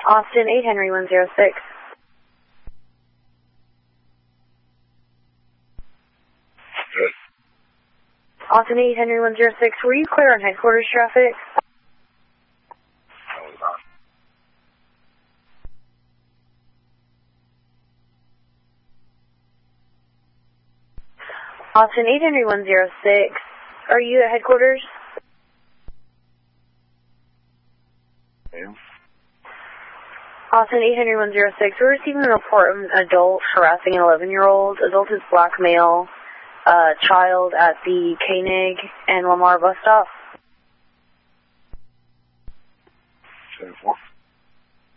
Austin 8 Henry 106. Good. Austin 8 Henry 106, were you clear on headquarters traffic? I was not. Austin 8 Henry 106, are you at headquarters? Yeah. Austin 8 Henry 106, we're receiving a report of an adult harassing an 11-year-old. Adult is black male, child at the Koenig and Lamar bus stop. 74.